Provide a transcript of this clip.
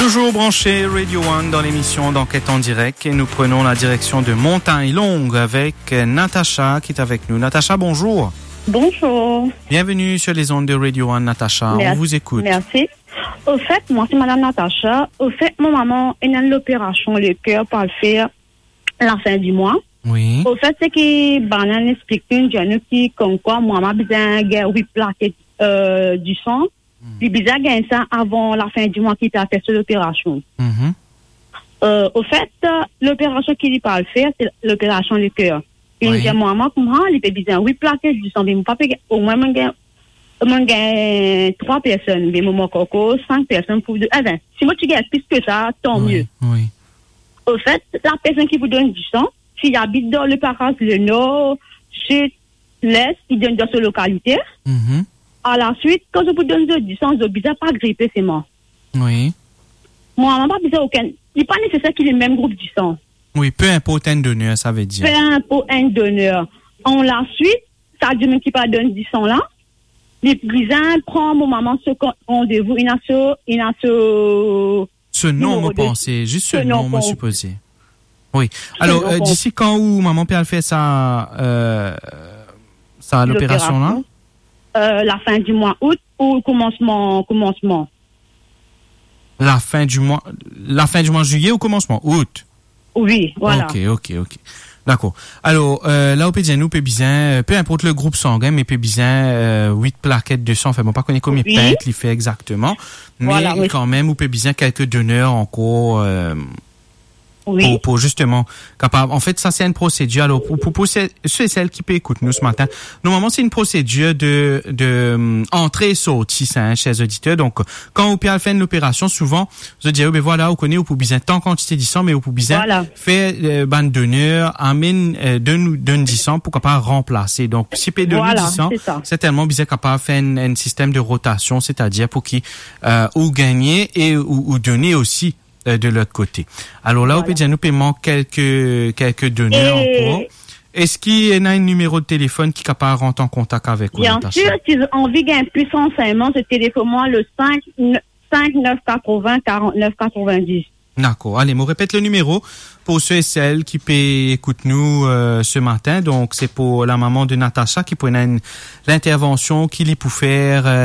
Toujours branché Radio One dans l'émission d'Enquête en direct et nous prenons la direction de Montagne-Longue avec Natacha qui est avec nous. Natacha, bonjour. Bonjour. Bienvenue sur les ondes de Radio One, Natacha. Merci. On vous écoute. Merci. Au fait, moi, c'est Madame Natacha. Au fait, mon maman, elle a l'opération le cœur pour le faire la fin du mois. Oui. Au fait, c'est que Banan explique une jeune qui, comme quoi, moi, ma besoin de 8 plaquettes du sang. Puis, bizarre, gagne ça avant la fin du mois qu'il a fait sur l'opération. Au fait, l'opération qu'il lui parle faire, c'est l'opération du cœur. Une oui. Maman, comment, il peut bien 8 plaquettes du sang. Mais mon papa, au moins, mon gars, 3 personnes, mais mon coco, 5 personnes pour 2. Eh bien, si moi tu gagnes plus que ça, tant mieux. Oui. Au fait, la personne qui vous donne du sang, s'il habite dans le parage, le nord, sud, l'est, il donne dans cette localité. À la suite, quand je vous donne du sang, je ne vais pas gripper, c'est moi. Oui. Moi, je n'ai pas besoin aucun. Il n'est pas nécessaire qu'il ait le même groupe du sang. Oui, peu importe un donneur, ça veut dire. Peu importe un donneur. En la suite, ça dit même qui pas donne du sang là. Les prisons prend mon maman ce rendez-vous. Il a ce nom, vous pensez. Juste ce nom, me supposez. Oui. Alors, d'ici quand où maman Pierre fait ça, l'opération là? La fin du mois août ou commencement? La fin du mois juillet ou commencement août? Oui, voilà. Ok. D'accord. Alors, là, au pédien, nous, Pébizin, peu importe le groupe sanguin, mais Pébizin, 8 plaquettes de sang, enfin, bon, pas connaître combien de pintes il fait exactement, mais voilà, quand même, au Pébizin, quelques donneurs encore, pour justement capable. En fait, ça c'est une procédure. Alors pour ceux et celles qui peut écouter nous ce matin, normalement c'est une procédure de entrée et sortie, ça, chers auditeurs. Donc quand vous fait l'opération, souvent vous dites ben voilà, vous connaissez au besoin tant quantité de sang, mais au besoin fait bande donneur amène donne du sang pour capable remplacer. Donc si peut donner du sang, c'est tellement besoin capable faire un système de rotation, c'est-à-dire pour qui ou gagner et ou donner aussi de l'autre côté. Alors là, on peut dire nous paiement quelques données encore. Est-ce qu'il y a un numéro de téléphone qui est capable de rentrer en contact avec vous? Bien sûr, si vous avez envie d'un plus renseignement, ce téléphone-moi le 5-980 49 90. D'accord. Allez, me répète le numéro pour ceux et celles qui peut écouter nous ce matin. Donc, c'est pour la maman de Natacha qui prend l'intervention qu'il y pour faire